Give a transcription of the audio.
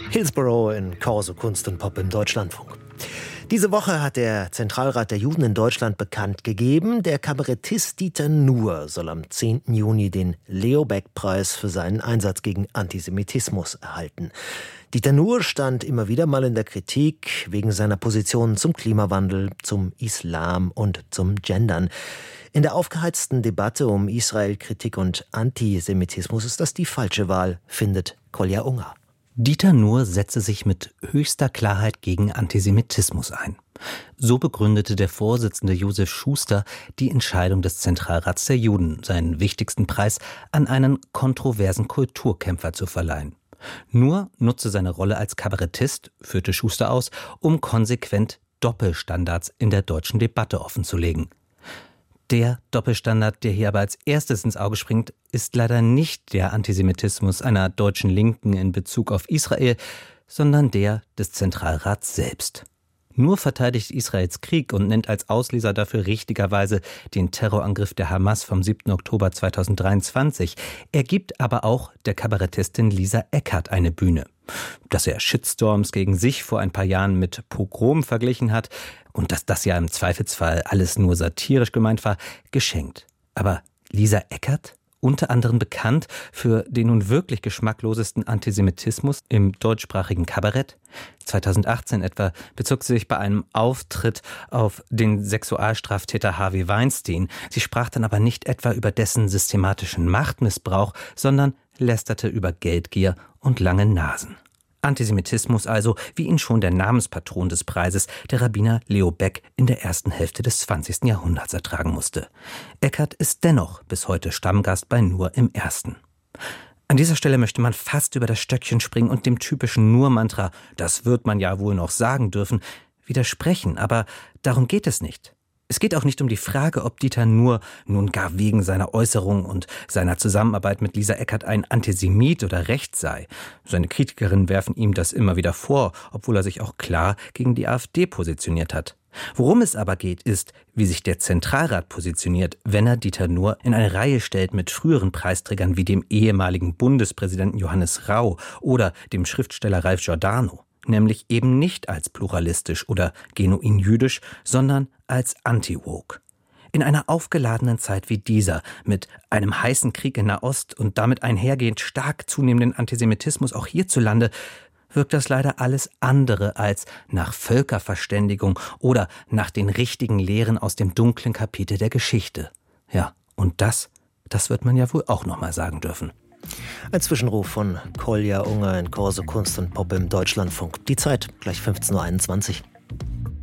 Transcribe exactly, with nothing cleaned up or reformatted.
Hillsborough in Corso Kunst und Pop im Deutschlandfunk. Diese Woche hat der Zentralrat der Juden in Deutschland bekannt gegeben, der Kabarettist Dieter Nuhr soll am zehnten Juni den Leo-Baeck-Preis für seinen Einsatz gegen Antisemitismus erhalten. Dieter Nuhr stand immer wieder mal in der Kritik wegen seiner Positionen zum Klimawandel, zum Islam und zum Gendern. In der aufgeheizten Debatte um Israel-Kritik und Antisemitismus ist das die falsche Wahl, findet Kolja Unger. Dieter Nuhr setze sich mit höchster Klarheit gegen Antisemitismus ein. So begründete der Vorsitzende Josef Schuster die Entscheidung des Zentralrats der Juden, seinen wichtigsten Preis an einen kontroversen Kulturkämpfer zu verleihen. Nuhr nutze seine Rolle als Kabarettist, führte Schuster aus, um konsequent Doppelstandards in der deutschen Debatte offenzulegen. Der Doppelstandard, der hier aber als erstes ins Auge springt, ist leider nicht der Antisemitismus einer deutschen Linken in Bezug auf Israel, sondern der des Zentralrats selbst. Nuhr verteidigt Israels Krieg und nennt als Auslöser dafür richtigerweise den Terrorangriff der Hamas vom siebten Oktober zweitausenddreiundzwanzig. Er gibt aber auch der Kabarettistin Lisa Eckert eine Bühne. Dass er Shitstorms gegen sich vor ein paar Jahren mit Pogrom verglichen hat und dass das ja im Zweifelsfall alles nur satirisch gemeint war, geschenkt. Aber Lisa Eckert, unter anderem bekannt für den nun wirklich geschmacklosesten Antisemitismus im deutschsprachigen Kabarett. zweitausendachtzehn etwa bezog sie sich bei einem Auftritt auf den Sexualstraftäter Harvey Weinstein. Sie sprach dann aber nicht etwa über dessen systematischen Machtmissbrauch, sondern lästerte über Geldgier und lange Nasen. Antisemitismus also, wie ihn schon der Namenspatron des Preises, der Rabbiner Leo Baeck, in der ersten Hälfte des zwanzigsten Jahrhunderts ertragen musste. Eckert ist dennoch bis heute Stammgast bei Nuhr im Ersten. An dieser Stelle möchte man fast über das Stöckchen springen und dem typischen Nuhr-Mantra, das wird man ja wohl noch sagen dürfen, widersprechen, aber darum geht es nicht. Es geht auch nicht um die Frage, ob Dieter Nuhr nun gar wegen seiner Äußerung und seiner Zusammenarbeit mit Lisa Eckert ein Antisemit oder rechts sei. Seine Kritikerinnen werfen ihm das immer wieder vor, obwohl er sich auch klar gegen die AfD positioniert hat. Worum es aber geht, ist, wie sich der Zentralrat positioniert, wenn er Dieter Nuhr in eine Reihe stellt mit früheren Preisträgern wie dem ehemaligen Bundespräsidenten Johannes Rau oder dem Schriftsteller Ralf Giordano. Nämlich eben nicht als pluralistisch oder genuin jüdisch, sondern als anti-woke. In einer aufgeladenen Zeit wie dieser, mit einem heißen Krieg in Nahost und damit einhergehend stark zunehmenden Antisemitismus auch hierzulande, wirkt das leider alles andere als nach Völkerverständigung oder nach den richtigen Lehren aus dem dunklen Kapitel der Geschichte. Ja, und das, das wird man ja wohl auch noch mal sagen dürfen. Ein Zwischenruf von Kolja Unger in Corso Kunst und Pop im Deutschlandfunk. Die Zeit gleich fünfzehn Uhr einundzwanzig.